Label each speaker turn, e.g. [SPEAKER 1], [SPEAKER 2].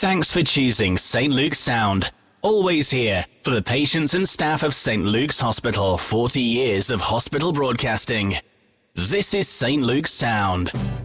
[SPEAKER 1] Thanks for choosing St. Luke's Sound. Always here for the patients and staff of St. Luke's Hospital, 40 years of hospital broadcasting. This is St. Luke's Sound.